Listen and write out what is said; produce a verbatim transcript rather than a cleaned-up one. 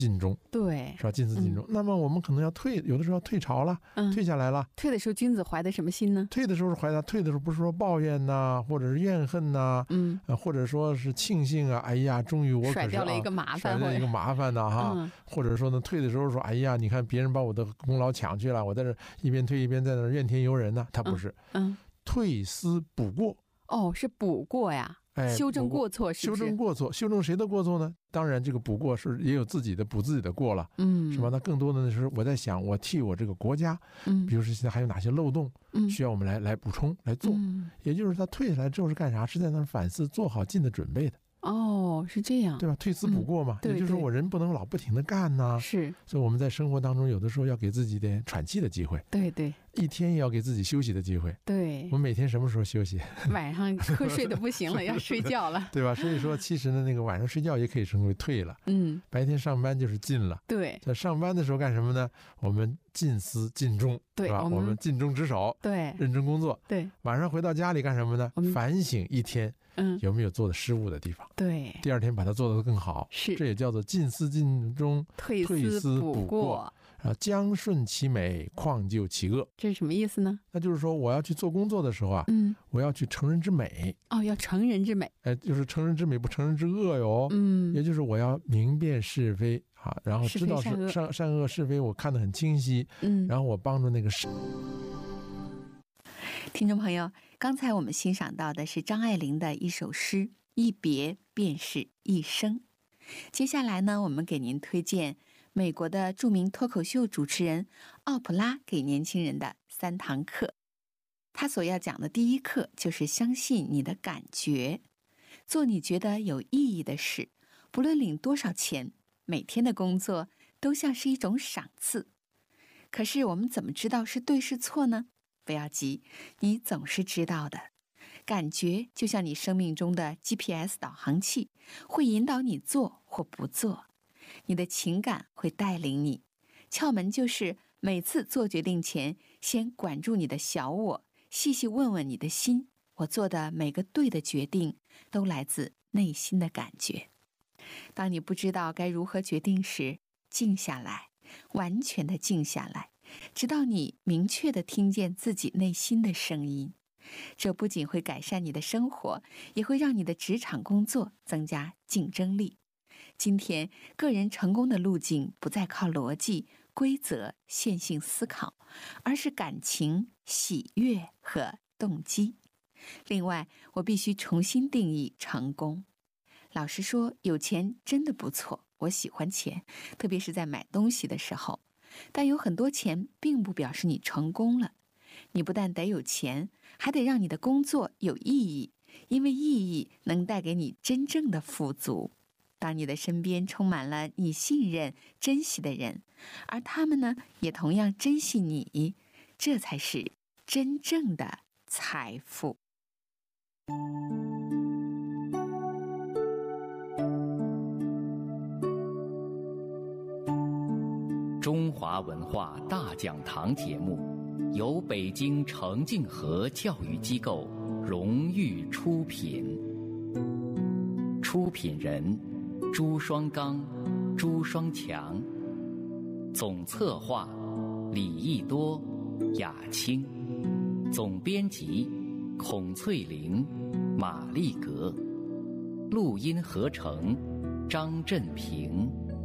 尽忠， 对， 是吧？尽思尽忠、嗯。那么我们可能要退，有的时候要退潮了，嗯、退下来了。 退的时候，君子怀的什么心呢？ 退的时候是怀的，退的时候不是说抱怨呐，或者是怨恨呐，嗯、呃，或者说是庆幸啊，哎呀，终于我可是、啊、 甩掉了一个麻烦， 甩掉一个麻烦的哈、嗯。或者说呢，退的时候说，哎呀，你看别人把我的功劳抢去了，我在这一边退一边在那怨天尤人呢。他不是，嗯，嗯退思补过。 哦，是补过呀。哎，修正过错是不是？ 修正过错，修正谁的过错呢？当然，这个补过是也有自己的补自己的过了，嗯，是吧？那更多的是我在想，我替我这个国家，嗯，比如说现在还有哪些漏洞，嗯，需要我们来来补充来做，嗯，也就是他退下来之后是干啥？是在那儿反思，做好尽的准备的。 哦，是这样， 对吧？退思补过嘛，嗯、也就是说我人不能老不停的干呐、啊。 是， 所以我们在生活当中有的时候要给自己点喘气的机会。 对对， 一天也要给自己休息的机会。 对， 我们每天什么时候休息？ 晚上瞌睡的不行了，要睡觉了， 对吧？所以说，其实呢，那个晚上睡觉也可以称为退了。嗯，白天上班就是尽了。 对， 在上班的时候干什么呢？我们尽思尽忠， 对吧？我们, 我们尽忠职守， 对， 认真工作。 对， 晚上回到家里干什么呢？反省一天。嗯，有没有做的失误的地方？ 对， 第二天把它做得更好。 是， 这也叫做尽思尽忠， 退思补过。 啊，将顺其美，况就其恶。 这是什么意思呢？ 那就是说，我要去做工作的时候啊，嗯，我要去成人之美。 哦，要成人之美。 哎，就是成人之美，不成人之恶哟。嗯，也就是我要明辨是非啊，然后知道是善善恶是非，我看得很清晰。嗯，然后我帮助那个是。 听众朋友，刚才我们欣赏到的是张爱玲的一首诗《一别便是一生》。接下来呢，我们给您推荐美国的著名脱口秀主持人奥普拉给年轻人的三堂课。他所要讲的第一课就是相信你的感觉，做你觉得有意义的事，不论领多少钱，每天的工作都像是一种赏赐。可是我们怎么知道是对是错呢？不要急，你总是知道的。感觉就像你生命中的 G P S 导航器，会引导你做或不做。你的情感会带领你。窍门就是每次做决定前，先管住你的小我，细细问问你的心，我做的每个对的决定都来自内心的感觉。当你不知道该如何决定时，静下来，完全的静下来，直到你明确地听见自己内心的声音。这不仅会改善你的生活，也会让你的职场工作增加竞争力。今天，个人成功的路径不再靠逻辑、规则、线性思考，而是感情、喜悦和动机。另外，我必须重新定义成功。老实说，有钱真的不错，我喜欢钱，特别是在买东西的时候。但有很多钱并不表示你成功了。你不但得有钱，还得让你的工作有意义，因为意义能带给你真正的富足。当你的身边充满了你信任、珍惜的人，而他们呢，也同样珍惜你，这才是真正的财富。 中华文化大讲堂节目由北京程敬和教育机构荣誉出品，出品人朱双刚、朱双强，总策划李益多、雅青，总编辑孔翠玲、马丽格，录音合成张振平。